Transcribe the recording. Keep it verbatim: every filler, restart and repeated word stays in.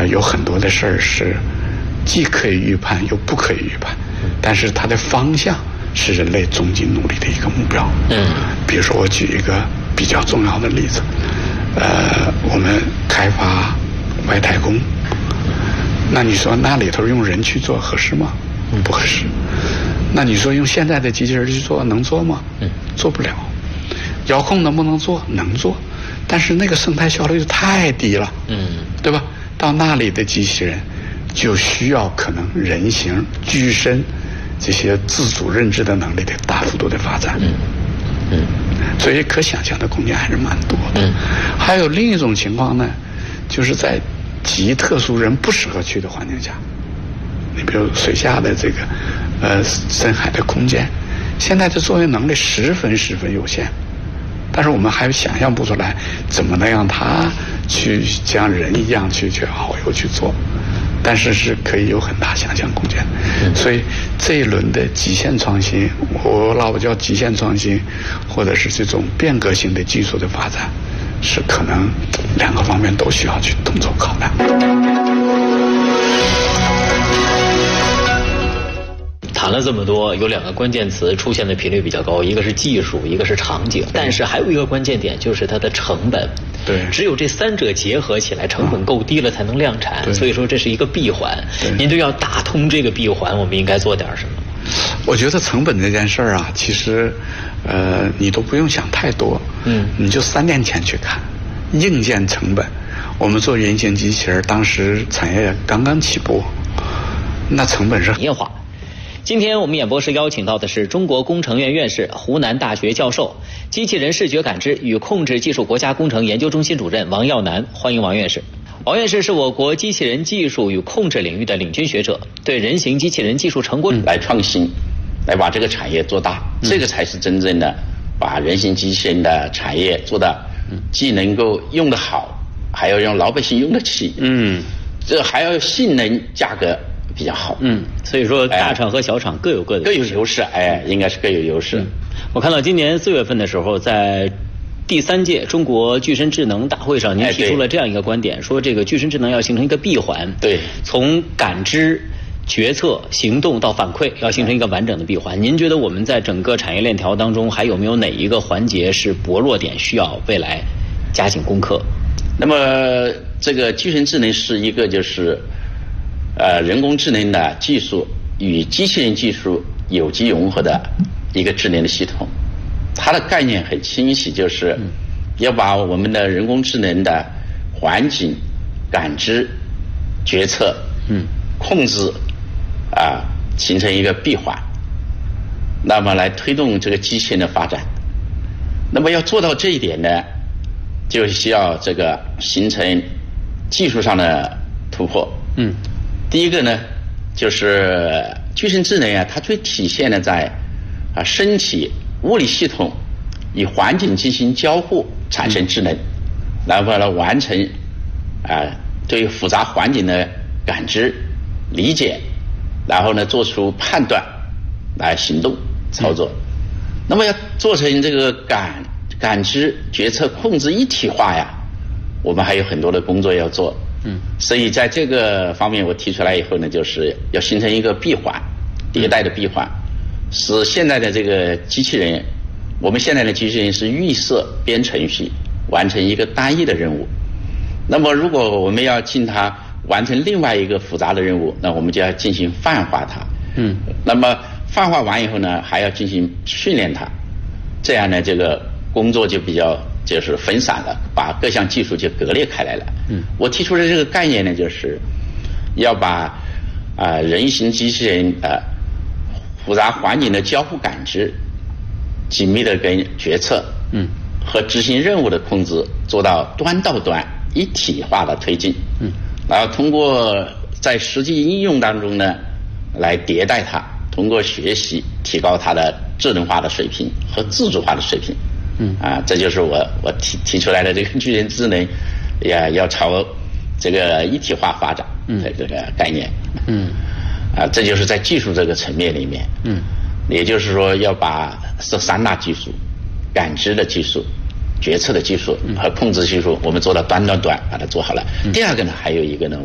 呃，有很多的事儿是既可以预判又不可以预判，但是它的方向是人类终极努力的一个目标。嗯，比如说我举一个比较重要的例子，呃，我们开发外太空，那你说那里头用人去做合适吗？不合适。那你说用现在的机器人去做能做吗？做不了。遥控能不能做？能做，但是那个生态效率太低了，嗯，对吧？到那里的机器人就需要可能人形、具身这些自主认知的能力的大幅度的发展，嗯嗯，所以可想象的空间还是蛮多的。嗯，还有另一种情况呢，就是在极特殊人不适合去的环境下，你比如水下的这个呃深海的空间，现在的作业能力十分十分有限。但是我们还想象不出来怎么能让他去像人一样去去遨游去做，但是是可以有很大想象空间。所以这一轮的极限创新，我老叫极限创新，或者是这种变革性的技术的发展，是可能两个方面都需要去同时考量。 谈了这么多，有两个关键词出现的频率比较高，一个是技术，一个是场景，但是还有一个关键点就是它的成本。 对， 只有这三者结合起来，成本够低了才能量产。嗯、所以说这是一个闭环。您对要打通这个闭环，我们应该做点什么？ 我觉得成本这件事儿啊，其实，呃，你都不用想太多。嗯，你就三年前去看，硬件成本，我们做人形机器人，当时产业刚刚起步，那成本是产业化。今天我们演播室邀请到的是中国工程院院士、湖南大学教授、机器人视觉感知与控制技术国家工程研究中心主任王耀南。欢迎王院士。王院士是我国机器人技术与控制领域的领军学者，对人形机器人技术成果、 嗯、来创新，来把这个产业做大，嗯、这个才是真正的把人形机器人的产业做到既能够用得好，还要让老百姓用得起。嗯，这还要性能、价格比较好。 嗯，所以说大厂和小厂各有各的各有优势，哎，应该是各有优势。嗯、 我看到今年四月份的时候，在第三届中国具身智能大会上，您提出了这样一个观点，说这个具身智能要形成一个闭环， 对， 从感知、决策、行动到反馈，要形成一个完整的闭环。您觉得我们在整个产业链条当中，还有没有哪一个环节是薄弱点，需要未来加紧攻克？ 那么这个具身智能是一个就是呃人工智能的技术与机器人技术有机融合的一个智能的系统。它的概念很清晰，就是要把我们的人工智能的环境感知、决策、嗯、控制啊，形成一个闭环，那么来推动这个机器人的发展。那么要做到这一点呢，就需要这个形成技术上的突破。嗯，第一个呢，就是具身智能啊，它最体现的在啊身体物理系统与环境进行交互产生智能，然后呢完成啊对复杂环境的感知、理解，然后呢做出判断，来行动操作。嗯、那么要做成这个感感知、决策、控制一体化呀，我们还有很多的工作要做。嗯，所以在这个方面我提出来以后呢，就是要形成一个闭环，迭代的闭环。使现在的这个机器人，我们现在的机器人是预设编程序，完成一个单一的任务。那么如果我们要进它完成另外一个复杂的任务，那我们就要进行泛化它。嗯。那么泛化完以后呢，还要进行训练它，这样呢，这个工作就比较就是分散了，把各项技术就割裂开来了。嗯。我提出的这个概念呢，就是要把啊、呃、人形机器人呃。复杂环境的交互感知，紧密的跟决策，嗯，和执行任务的控制做到端到端一体化的推进，嗯，然后通过在实际应用当中呢，来迭代它，通过学习提高它的智能化的水平和自主化的水平，嗯，啊，这就是我我提提出来的这个具身智能，也要朝这个一体化发展的这个概念，嗯。啊，这就是在技术这个层面里面，嗯，也就是说要把这三大技术，感知的技术、决策的技术和控制技术，我们做到端端端把它做好了。嗯、第二个呢，还有一个呢。